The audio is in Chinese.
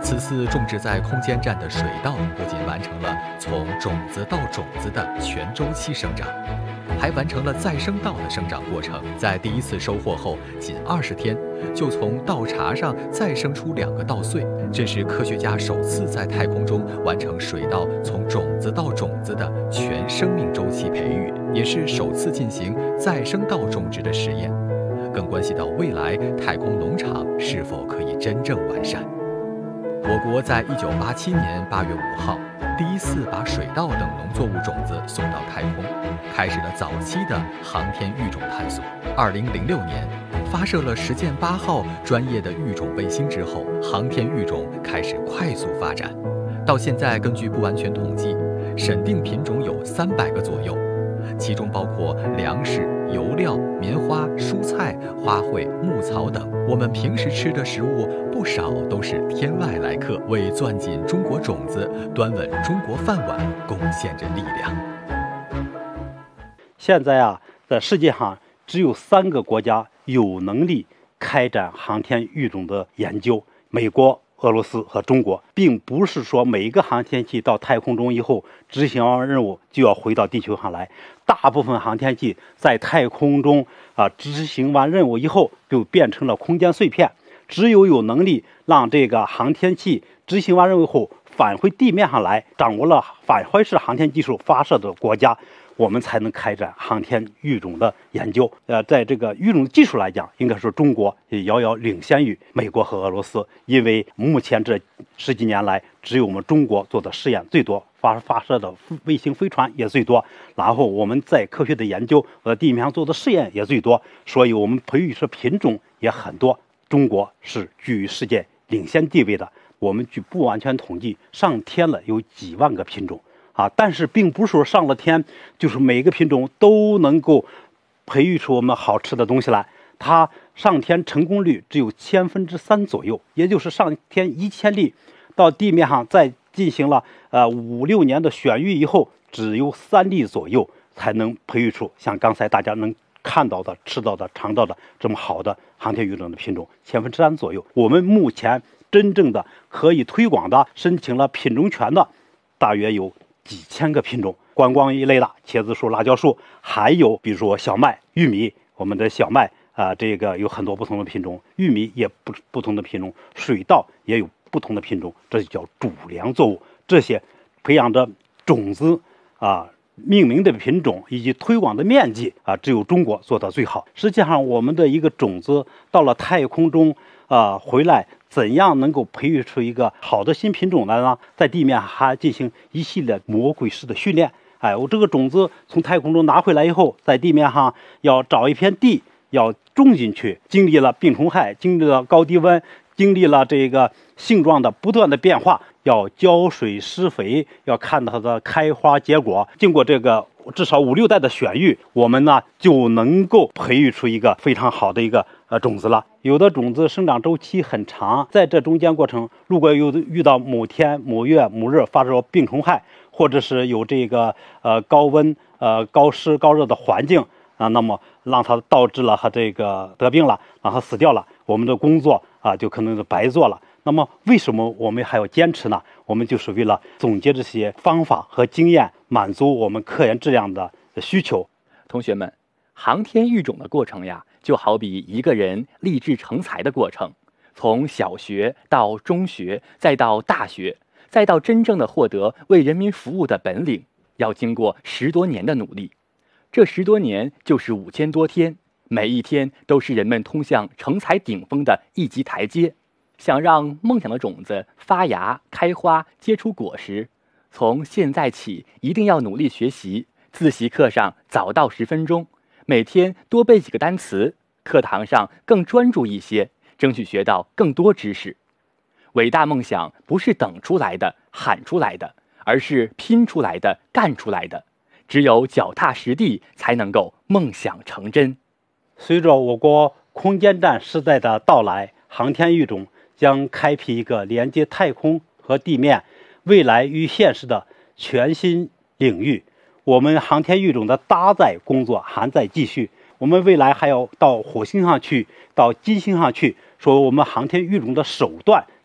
此次种植在空间站的水稻不仅完成了从种子到种子的全周期生长，还完成了再生稻的生长过程。在第一次收获后，仅20天就从稻茬上再生出2个稻穗，这是科学家首次在太空中完成水稻从种子到种子的全生命周期培育，也是首次进行再生稻种植的实验，更关系到未来太空农场是否可以真正完善。我国在1987年8月5号第一次把水稻等农作物种子送到太空，开始了早期的航天育种探索。2006年发射了实践8号专业的育种卫星之后，航天育种开始快速发展。到现在，根据不完全统计，审定品种有300个左右，其中包括粮食、油料、棉花、蔬菜、花卉、牧草等。我们平时吃的食物不少都是天外来客，为攥紧中国种子、端稳中国饭碗贡献着力量。 现在在世界上只有3个国家有能力开展航天育种的研究：美国、俄罗斯和中国。并不是说每一个航天器到太空中以后执行完任务就要回到地球上来，大部分航天器在太空中执行完任务以后就变成了空间碎片。只有能力让这个航天器执行完任务后返回地面上来，掌握了返回式航天技术发射的国家，我们才能开展航天育种的研究。在这个育种技术来讲，应该说中国也遥遥领先于美国和俄罗斯，因为目前这10几年来，只有我们中国做的试验最多，发射的卫星飞船也最多，然后我们在科学的研究和地面上做的试验也最多，所以我们培育出品种也很多。中国是居于世界领先地位的。我们据不完全统计，上天了有几万个品种但是并不是说上了天就是每个品种都能够培育出我们好吃的东西来。它上天成功率只有3%左右，也就是上天1000粒，到地面上再进行了5、6年的选育以后，只有3粒左右才能培育出像刚才大家能看到的、吃到的、尝到的这么好的航天育种的品种，3%左右。我们目前真正的可以推广的、申请了品种权的，大约有几千个品种。观光一类的茄子树、辣椒树，还有比如说小麦、玉米。我们的小麦这个有很多不同的品种，玉米也不同的品种，水稻也有不同的品种，这就叫主粮作物。这些培养的种子命名的品种以及推广的面积只有中国做得最好。实际上，我们的一个种子到了太空中回来，怎样能够培育出一个好的新品种来呢？在地面还进行一系列魔鬼式的训练。我这个种子从太空中拿回来以后，在地面上要找一片地，要种进去，经历了病虫害，经历了高低温，经历了这个性状的不断的变化，要浇水施肥，要看到它的开花结果。经过这个至少5、6代的选育，我们呢就能够培育出一个非常好的一个种子了。有的种子生长周期很长，在这中间过程，如果有遇到某天、某月、某日发生病虫害，或者是有这个高温、高湿、高热的环境那么让它导致了它这个得病了，让它死掉了，我们的工作就可能是白做了。那么为什么我们还要坚持呢？我们就是为了总结这些方法和经验，满足我们科研质量的需求。 同学们，航天育种的过程呀，就好比一个人立志成才的过程，从小学到中学，再到大学，再到真正的获得为人民服务的本领，要经过10多年的努力。这10多年就是5000多天，每一天都是人们通向成才顶峰的一级台阶。想让梦想的种子发芽、开花、结出果实，从现在起一定要努力学习，自习课上早到10分钟，每天多背几个单词，课堂上更专注一些，争取学到更多知识。伟大梦想不是等出来的、喊出来的，而是拼出来的、干出来的。只有脚踏实地，才能够梦想成真。 随着我国空间站时代的到来，航天育种将开辟一个连接太空和地面、未来与现实的全新领域。我们航天育种的搭载工作还在继续，我们未来还要到火星上去，到金星上去，说我们航天育种的手段